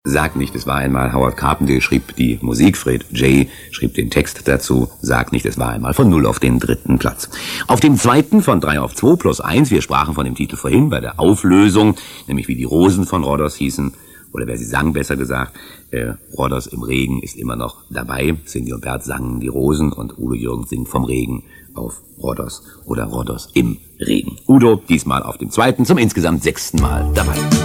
Sag nicht, es war einmal. Howard Carpendale schrieb die Musik, Fred J. schrieb den Text dazu. Sag nicht, es war einmal. Von 0 auf den 3. Platz. Auf dem 2. von 3 auf 2 plus 1. Wir sprachen von dem Titel vorhin bei der Auflösung, nämlich wie die Rosen von Rhodos hießen. Oder wer sie sang, besser gesagt. Rhodos im Regen ist immer noch dabei. Cindy und Bert sangen die Rosen und Udo Jürgens singt vom Regen auf Rhodos oder Rhodos im Regen. Udo diesmal auf dem 2. zum insgesamt 6. Mal dabei.